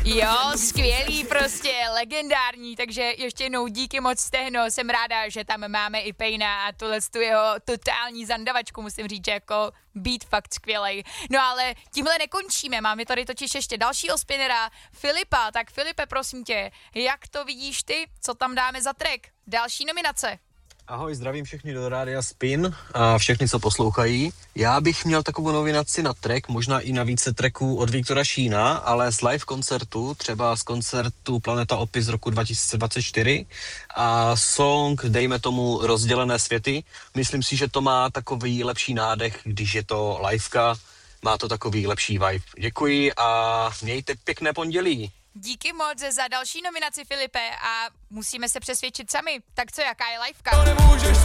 Jo, skvělý prostě, legendární, takže ještě jednou díky moc Stehno, jsem ráda, že tam máme i Pejna a tuhle tu jeho totální zandavačku, musím říct, že jako beat fakt skvělej. No ale tímhle nekončíme, máme tady totiž ještě dalšího spinnera, Filipa, tak Filipe, prosím tě, jak to vidíš ty, co tam dáme za track? Další nominace. Ahoj, zdravím všechny do Rádia Spin a všechny, co poslouchají. Já bych měl takovou nominaci na track, možná i na více tracků od Viktora Šína, ale z live koncertu, třeba z koncertu Planeta Opus z roku 2024 a song, dejme tomu, Rozdělené světy. Myslím si, že to má takový lepší nádech, když je to liveka, má to takový lepší vibe. Děkuji a mějte pěkné pondělí. Díky moc za další nominaci, Filipe, a musíme se přesvědčit sami. Tak co, jaká je liveka?